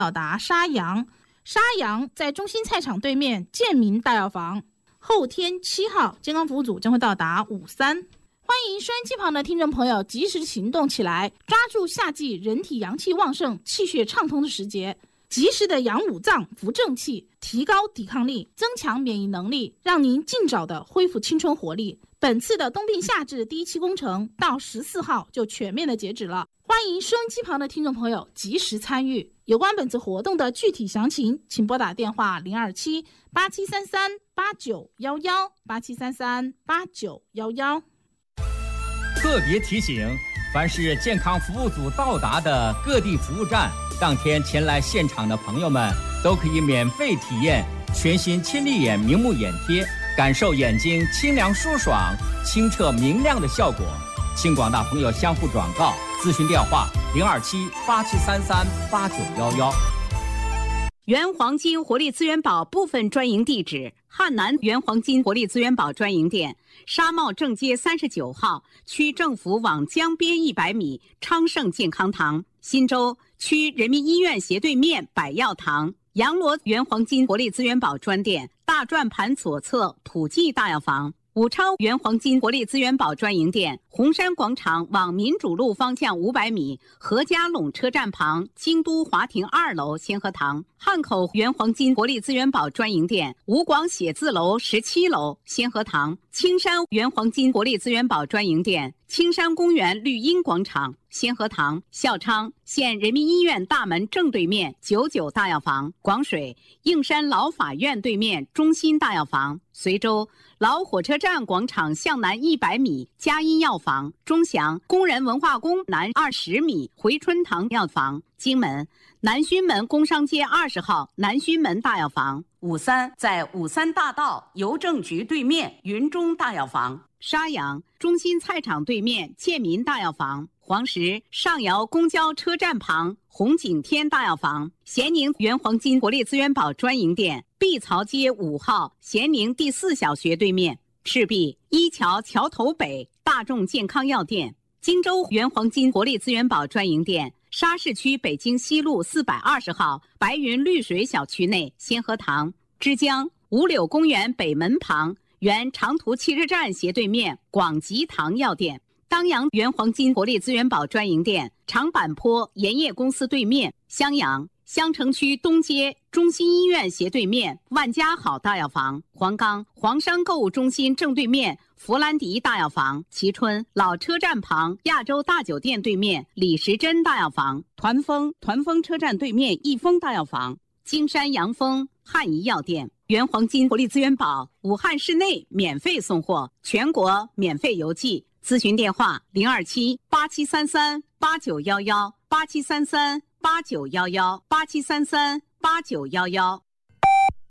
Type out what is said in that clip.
到达沙洋。沙洋在中心菜场对面建民大药房。后天7号，健康服务组将会到达53。欢迎收音机旁的听众朋友及时行动起来，抓住夏季人体阳气旺盛、气血畅通的时节，及时的养五脏、扶正气，提高抵抗力，增强免疫能力，让您尽早的恢复青春活力。本次的冬病夏治第一期工程到14号就全面的截止了，欢迎收音机旁的听众朋友及时参与。有关本次活动的具体详情，请拨打电话027-8733-8911 8733-8911。 特别提醒，凡是健康服务组到达的各地服务站，当天前来现场的朋友们都可以免费体验全新亲力眼明目眼贴，感受眼睛清凉舒爽、清澈明亮的效果。请广大朋友相互转告，咨询电话027-8733-8911。 原黄金活力资源宝部分专营地址：汉南原黄金活力资源宝专营店，沙帽正街39号，区政府往江边100米，昌盛健康堂；新洲区人民医院斜对面百药堂。洋螺原黄金活力资源宝专店，大转盘左侧普济大药房。武昌原黄金活力资源宝专营店，红山广场往民主路方向500米，何家垄车站旁京都华庭2楼先河堂。汉口原黄金活力资源宝专营店，吴广写字楼17楼先河堂。青山原黄金活力资源宝专营店，青山公园绿荫广场先河堂。孝昌县人民医院大门正对面99大药房。广水应山老法院对面中心大药房。随州老火车站广场向南100米佳音药房。钟祥工人文化宫南20米回春堂药房。荆门南圩门工商街20号南圩门大药房。53在53大道邮政局对面云中大药房。沙洋中心菜场对面建民大药房。黄石上窑公交车站旁红景天大药房。咸宁原黄金活力资源宝专营店，碧槽街5号咸宁第4小学对面。赤壁一桥桥头北大众健康药店。荆州原黄金活力资源宝专营店，沙市区北京西路420号白云绿水小区内先河堂。枝江五柳公园北门旁原长途汽车站斜对面广吉堂药店。当阳原黄金活力资源宝专营店，长坂坡盐业公司对面。襄阳襄城区东街中心医院斜对面万家好大药房。黄冈黄山购物中心正对面弗兰迪大药房。蕲春老车站旁亚洲大酒店对面李时珍大药房。团风车站对面益丰大药房。金山阳丰汉医药店。原黄金活力资源宝武汉市内免费送货，全国免费邮寄。咨询电话027-8733-8911 8733-8911 8733-8911。